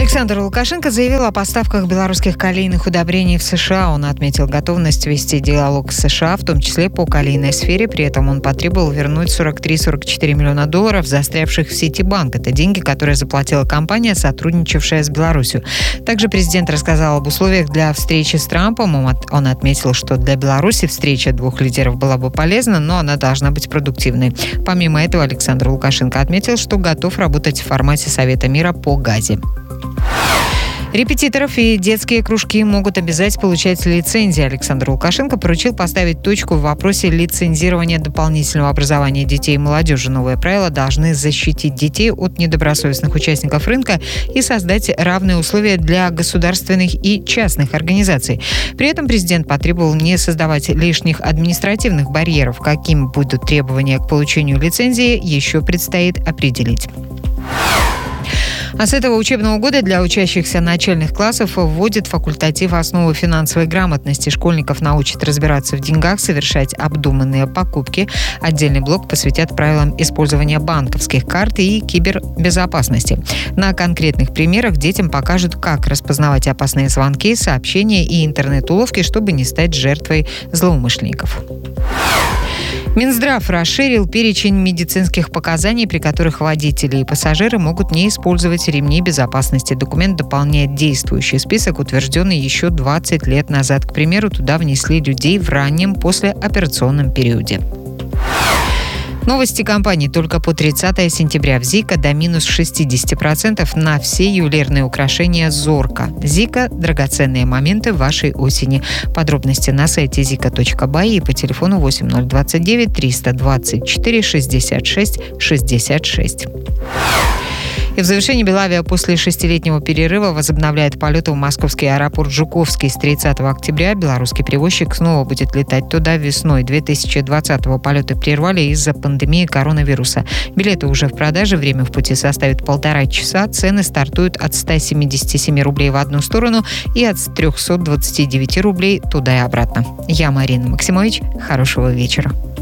Александр Лукашенко заявил о поставках белорусских калийных удобрений в США. Он отметил готовность вести диалог с США, в том числе по калийной сфере. При этом он потребовал вернуть 43-44 миллиона долларов, застрявших в Ситибанк. Это деньги, которые заплатила компания, сотрудничавшая с Беларусью. Также президент рассказал об условиях для встречи с Трампом. Он отметил, что для Беларуси встреча двух лидеров была бы полезна, но она должна быть продуктивной. Помимо этого, Александр Лукашенко отметил, что готов работать в формате Совета мира по Газе. Репетиторов и детские кружки могут обязать получать лицензии. Александр Лукашенко поручил поставить точку в вопросе лицензирования дополнительного образования детей и молодежи. Новые правила должны защитить детей от недобросовестных участников рынка и создать равные условия для государственных и частных организаций. При этом президент потребовал не создавать лишних административных барьеров. Какими будут требования к получению лицензии, еще предстоит определить. А с этого учебного года для учащихся начальных классов вводит факультатив «Основы финансовой грамотности». Школьников научат разбираться в деньгах, совершать обдуманные покупки. Отдельный блок посвятят правилам использования банковских карт и кибербезопасности. На конкретных примерах детям покажут, как распознавать опасные звонки, сообщения и интернет-уловки, чтобы не стать жертвой злоумышленников. Минздрав расширил перечень медицинских показаний, при которых водители и пассажиры могут не использовать ремни безопасности. Документ дополняет действующий список, утвержденный еще 20 лет назад. К примеру, туда внесли людей в раннем послеоперационном периоде. Новости компании. Только по 30 сентября в Зика до минус 60% на все ювелирные украшения Зорка. Зика – драгоценные моменты вашей осени. Подробности на сайте zika.by и по телефону 8029 324 66 66. И в завершении Белавия после 6-летнего перерыва возобновляет полеты в московский аэропорт Жуковский. С 30 октября белорусский перевозчик снова будет летать туда весной. 2020-го полеты прервали из-за пандемии коронавируса. Билеты уже в продаже, время в пути составит 1,5 часа. Цены стартуют от 177 рублей в одну сторону и от 329 рублей туда и обратно. Я Марина Максимович. Хорошего вечера.